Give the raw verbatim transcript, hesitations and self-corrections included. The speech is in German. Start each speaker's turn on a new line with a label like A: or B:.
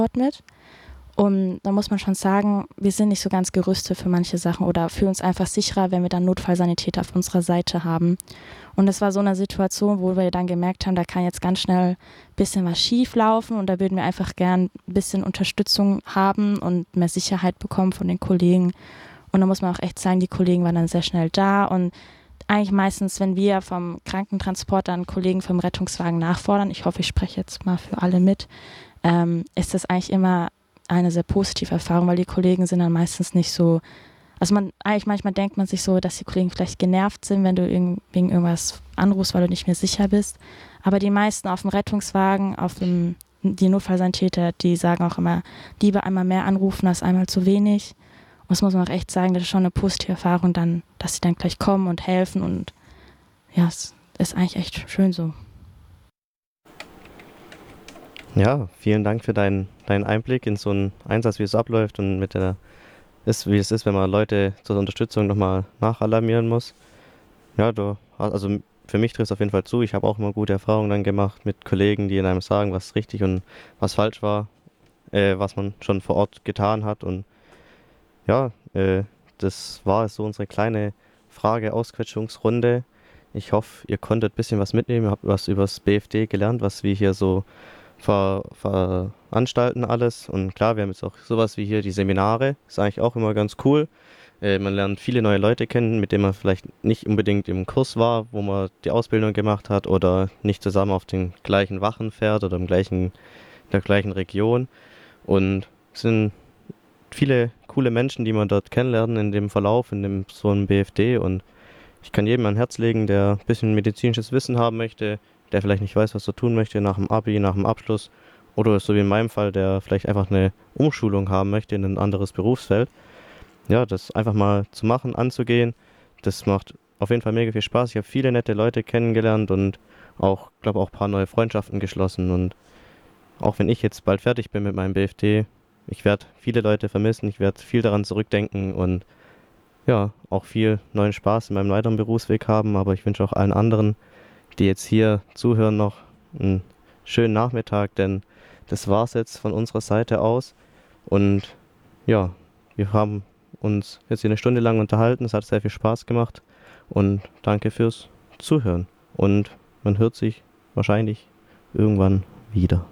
A: mit. Und da muss man schon sagen, wir sind nicht so ganz gerüstet für manche Sachen oder fühlen uns einfach sicherer, wenn wir dann Notfallsanitäter auf unserer Seite haben. Und das war so eine Situation, wo wir dann gemerkt haben, da kann jetzt ganz schnell ein bisschen was schief laufen und da würden wir einfach gern ein bisschen Unterstützung haben und mehr Sicherheit bekommen von den Kollegen. Und da muss man auch echt sagen, die Kollegen waren dann sehr schnell da und eigentlich meistens, wenn wir vom Krankentransport dann Kollegen vom Rettungswagen nachfordern, ich hoffe, ich spreche jetzt mal für alle mit, ähm, ist das eigentlich immer eine sehr positive Erfahrung, weil die Kollegen sind dann meistens nicht so, also man eigentlich manchmal denkt man sich so, dass die Kollegen vielleicht genervt sind, wenn du irgend, wegen irgendwas anrufst, weil du nicht mehr sicher bist. Aber die meisten auf dem Rettungswagen, auf dem, die Notfallsanitäter, die sagen auch immer, lieber einmal mehr anrufen als einmal zu wenig. Und das muss man auch echt sagen, das ist schon eine positive Erfahrung dann, dass sie dann gleich kommen und helfen und ja, es ist eigentlich echt schön so.
B: Ja, vielen Dank für deinen, deinen Einblick in so einen Einsatz, wie es abläuft und mit der ist, wie es ist, wenn man Leute zur Unterstützung nochmal nachalarmieren muss. Ja, du hast, also für mich trifft es auf jeden Fall zu. Ich habe auch immer gute Erfahrungen dann gemacht mit Kollegen, die in einem sagen, was richtig und was falsch war, äh, was man schon vor Ort getan hat. Und ja, äh, das war so unsere kleine Frage-Ausquetschungsrunde. Ich hoffe, ihr konntet ein bisschen was mitnehmen, ihr habt was über das B F D gelernt, was wir hier so ver veranstalten alles. Und klar, wir haben jetzt auch sowas wie hier die Seminare. Ist eigentlich auch immer ganz cool. Äh, man lernt viele neue Leute kennen, mit denen man vielleicht nicht unbedingt im Kurs war, wo man die Ausbildung gemacht hat oder nicht zusammen auf den gleichen Wachen fährt oder im gleichen, in der gleichen Region. Und es sind viele coole Menschen, die man dort kennenlernt in dem Verlauf, in dem so einem B F D. Und ich kann jedem ein Herz legen, der ein bisschen medizinisches Wissen haben möchte, der vielleicht nicht weiß, was er tun möchte nach dem Abi, nach dem Abschluss oder so wie in meinem Fall, der vielleicht einfach eine Umschulung haben möchte in ein anderes Berufsfeld. Ja, das einfach mal zu machen, anzugehen, das macht auf jeden Fall mega viel Spaß. Ich habe viele nette Leute kennengelernt und auch, glaube auch ein paar neue Freundschaften geschlossen. Und auch wenn ich jetzt bald fertig bin mit meinem B F D, ich werde viele Leute vermissen, ich werde viel daran zurückdenken und ja, auch viel neuen Spaß in meinem weiteren Berufsweg haben. Aber ich wünsche auch allen anderen, die jetzt hier zuhören, noch einen schönen Nachmittag, denn das war's jetzt von unserer Seite aus. Und ja, wir haben uns jetzt hier eine Stunde lang unterhalten. Es hat sehr viel Spaß gemacht und danke fürs Zuhören. Und man hört sich wahrscheinlich irgendwann wieder.